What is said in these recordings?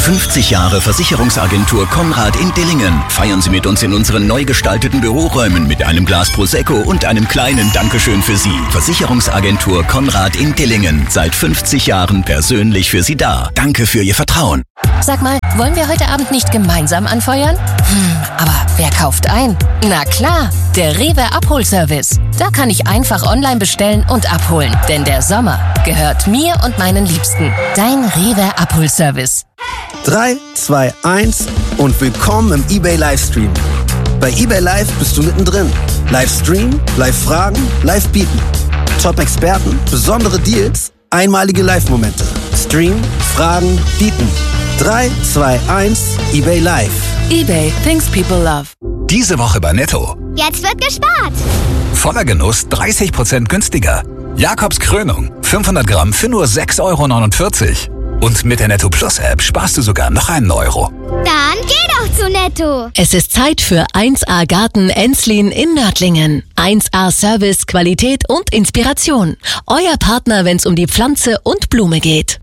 50 Jahre Versicherungsagentur Konrad in Dillingen. Feiern Sie mit uns in unseren neu gestalteten Büroräumen mit einem Glas Prosecco und einem kleinen Dankeschön für Sie. Versicherungsagentur Konrad in Dillingen. Seit 50 Jahren persönlich für Sie da. Danke für Ihr Vertrauen. Sag mal, wollen wir heute Abend nicht gemeinsam anfeuern? Aber wer kauft ein? Na klar, der Rewe Abholservice. Da kann ich einfach online bestellen und abholen. Denn der Sommer gehört mir und meinen Liebsten. Dein Rewe Abholservice. 3, 2, 1 und willkommen im eBay Livestream. Bei eBay Live bist du mittendrin. Livestream, Live-Fragen, Live-Bieten. Top-Experten, besondere Deals, einmalige Live-Momente. Stream, Fragen, Bieten. 3, 2, 1, eBay Live. eBay, things people love. Diese Woche bei Netto. Jetzt wird gespart. Voller Genuss 30% günstiger. Jakobs Krönung 500 Gramm für nur 6,49 €. Und mit der Netto Plus App sparst du sogar noch einen Euro. Dann geh doch zu Netto. Es ist Zeit für 1A Garten Enslin in Nördlingen. 1A Service, Qualität und Inspiration. Euer Partner, wenn es um die Pflanze und Blume geht.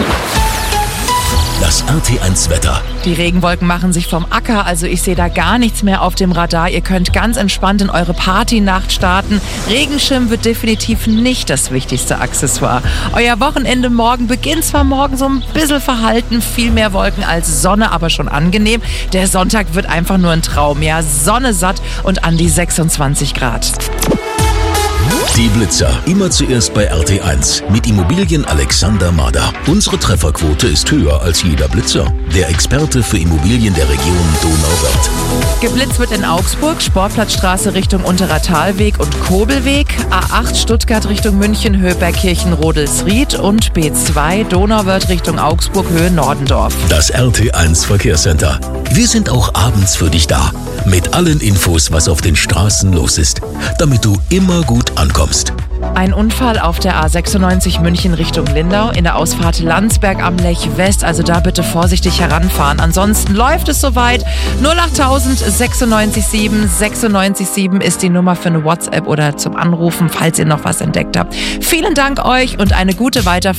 Das RT1 Wetter. Die Regenwolken machen sich vom Acker, also ich sehe da gar nichts mehr auf dem Radar. Ihr könnt ganz entspannt in eure Partynacht starten. Regenschirm wird definitiv nicht das wichtigste Accessoire. Euer Wochenende morgen beginnt zwar morgen so ein bisschen verhalten, viel mehr Wolken als Sonne, aber schon angenehm. Der Sonntag wird einfach nur ein Traum, ja, Sonne satt und an die 26 Grad. Die Blitzer. Immer zuerst bei RT1 mit Immobilien Alexander Mader. Unsere Trefferquote ist höher als jeder Blitzer. Der Experte für Immobilien der Region Donauwörth. Geblitzt wird in Augsburg, Sportplatzstraße Richtung Unterer Talweg und Kobelweg, A8 Stuttgart Richtung München, Höberkirchen, Rodelsried und B2 Donauwörth Richtung Augsburg, Höhe Nordendorf. Das RT1 Verkehrscenter. Wir sind auch abends für dich da. Mit allen Infos, was auf den Straßen los ist. Damit du immer gut ankommst. Ein Unfall auf der A96 München Richtung Lindau in der Ausfahrt Landsberg am Lech West. Also da bitte vorsichtig heranfahren. Ansonsten läuft es soweit. 08000 967 967 ist die Nummer für eine WhatsApp oder zum Anrufen, falls ihr noch was entdeckt habt. Vielen Dank euch und eine gute Weiterfahrt.